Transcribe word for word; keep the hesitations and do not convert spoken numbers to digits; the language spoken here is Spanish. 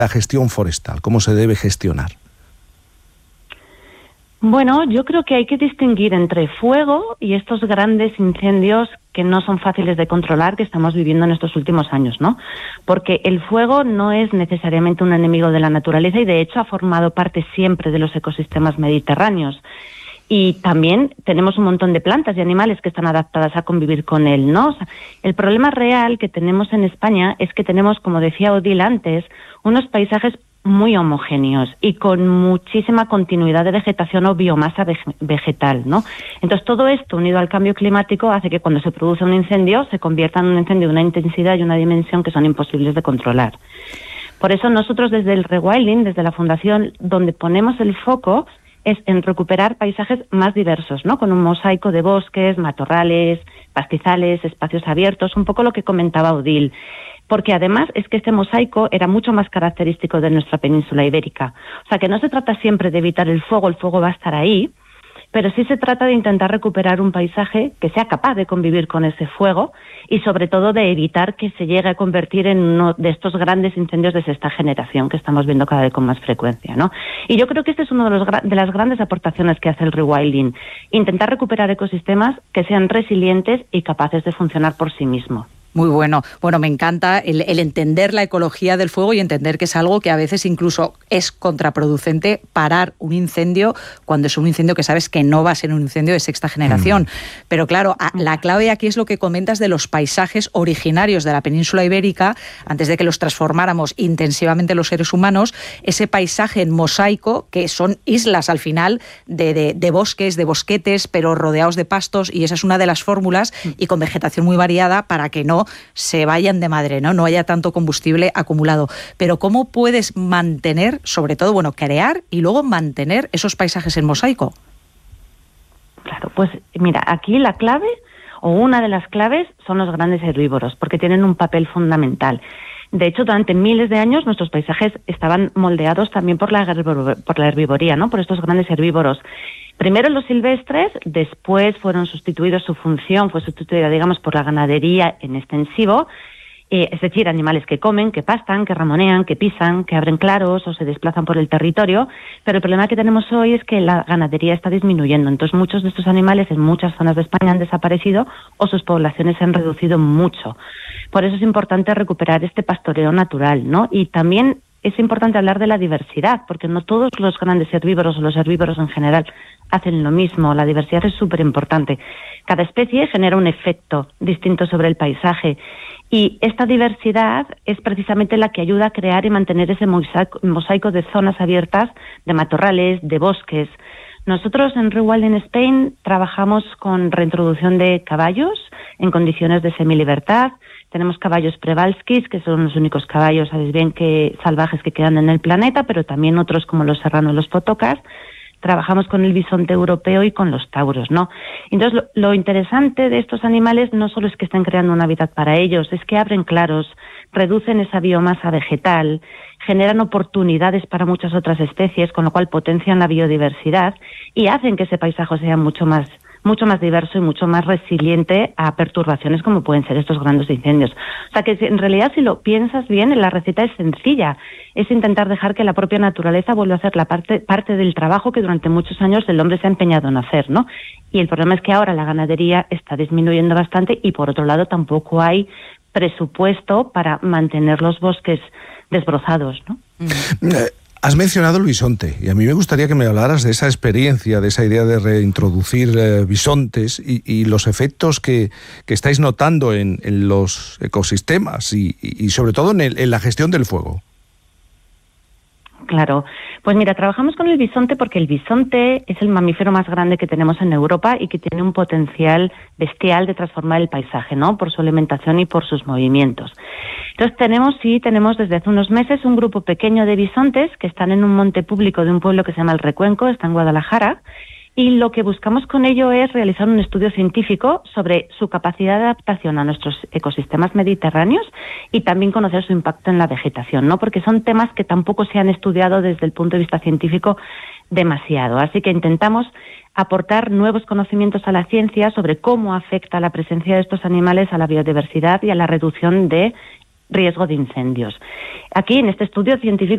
la gestión forestal? ¿Cómo se debe gestionar? Bueno, yo creo que hay que distinguir entre fuego y estos grandes incendios que no son fáciles de controlar que estamos viviendo en estos últimos años, ¿no? Porque el fuego no es necesariamente un enemigo de la naturaleza y de hecho ha formado parte siempre de los ecosistemas mediterráneos. Y también tenemos un montón de plantas y animales que están adaptadas a convivir con él, ¿no? O sea, el problema real que tenemos en España es que tenemos, como decía Odile antes, unos paisajes muy homogéneos y con muchísima continuidad de vegetación o biomasa vegetal, ¿no? Entonces todo esto unido al cambio climático hace que cuando se produce un incendio se convierta en un incendio de una intensidad y una dimensión que son imposibles de controlar. Por eso nosotros desde el Rewilding, desde la Fundación, donde ponemos el foco es en recuperar paisajes más diversos, ¿no? Con un mosaico de bosques, matorrales, pastizales, espacios abiertos, un poco lo que comentaba Odile. Porque además es que este mosaico era mucho más característico de nuestra península ibérica. O sea, que no se trata siempre de evitar el fuego, el fuego va a estar ahí, pero sí se trata de intentar recuperar un paisaje que sea capaz de convivir con ese fuego y sobre todo de evitar que se llegue a convertir en uno de estos grandes incendios de sexta generación que estamos viendo cada vez con más frecuencia, ¿no? Y yo creo que este es uno de, los, de las grandes aportaciones que hace el rewilding, intentar recuperar ecosistemas que sean resilientes y capaces de funcionar por sí mismos. Muy bueno. Bueno, me encanta el, el entender la ecología del fuego y entender que es algo que a veces incluso es contraproducente parar un incendio cuando es un incendio que sabes que no va a ser un incendio de sexta generación. Mm. Pero claro, a, la clave aquí es lo que comentas de los paisajes originarios de la península ibérica, antes de que los transformáramos intensivamente los seres humanos, ese paisaje en mosaico, que son islas al final de, de, de bosques, de bosquetes, pero rodeados de pastos, y esa es una de las fórmulas, y con vegetación muy variada para que no se vayan de madre, ¿no? No haya tanto combustible acumulado. Pero ¿cómo puedes mantener, sobre todo, bueno, crear y luego mantener esos paisajes en mosaico? Claro, pues mira, aquí la clave, o una de las claves, son los grandes herbívoros, porque tienen un papel fundamental. De hecho, durante miles de años nuestros paisajes estaban moldeados también por la, por la herbivoría, ¿no? Por estos grandes herbívoros. Primero los silvestres, después fueron sustituidos, su función fue sustituida, digamos, por la ganadería en extensivo, eh, es decir, animales que comen, que pastan, que ramonean, que pisan, que abren claros o se desplazan por el territorio, pero el problema que tenemos hoy es que la ganadería está disminuyendo, entonces muchos de estos animales en muchas zonas de España han desaparecido o sus poblaciones se han reducido mucho. Por eso es importante recuperar este pastoreo natural, ¿no? Y también es importante hablar de la diversidad, porque no todos los grandes herbívoros o los herbívoros en general hacen lo mismo. La diversidad es súper importante. Cada especie genera un efecto distinto sobre el paisaje y esta diversidad es precisamente la que ayuda a crear y mantener ese mosaico, mosaico de zonas abiertas, de matorrales, de bosques. Nosotros en Rewilding Spain trabajamos con reintroducción de caballos en condiciones de semilibertad. Tenemos caballos Przewalskis, que son los únicos caballos, sabéis bien, que salvajes que quedan en el planeta, pero también otros como los serranos y los potocas. Trabajamos con el bisonte europeo y con los tauros, ¿no? Entonces, lo, lo interesante de estos animales no solo es que estén creando un hábitat para ellos, es que abren claros, reducen esa biomasa vegetal, generan oportunidades para muchas otras especies, con lo cual potencian la biodiversidad y hacen que ese paisaje sea mucho más mucho más diverso y mucho más resiliente a perturbaciones como pueden ser estos grandes incendios. O sea que en realidad, si lo piensas bien, la receta es sencilla. Es intentar dejar que la propia naturaleza vuelva a hacer la parte, parte del trabajo que durante muchos años el hombre se ha empeñado en hacer, ¿no? Y el problema es que ahora la ganadería está disminuyendo bastante y por otro lado tampoco hay presupuesto para mantener los bosques desbrozados, ¿no? Mm. Has mencionado el bisonte y a mí me gustaría que me hablaras de esa experiencia, de esa idea de reintroducir eh, bisontes y, y los efectos que, que estáis notando en, en los ecosistemas y, y sobre todo en, el, en la gestión del fuego. Claro, pues mira, trabajamos con el bisonte porque el bisonte es el mamífero más grande que tenemos en Europa y que tiene un potencial bestial de transformar el paisaje, ¿no? Por su alimentación y por sus movimientos. Entonces tenemos, sí, tenemos desde hace unos meses un grupo pequeño de bisontes que están en un monte público de un pueblo que se llama El Recuenco, está en Guadalajara, y lo que buscamos con ello es realizar un estudio científico sobre su capacidad de adaptación a nuestros ecosistemas mediterráneos y también conocer su impacto en la vegetación, ¿no? Porque son temas que tampoco se han estudiado desde el punto de vista científico demasiado. Así que intentamos aportar nuevos conocimientos a la ciencia sobre cómo afecta la presencia de estos animales a la biodiversidad y a la reducción de riesgo de incendios. Aquí, en este estudio científico,